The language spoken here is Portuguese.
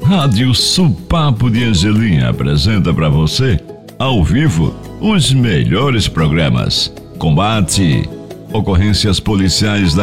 Rádio Supapo de Angelim apresenta para você, ao vivo, os melhores programas. Combate, ocorrências policiais da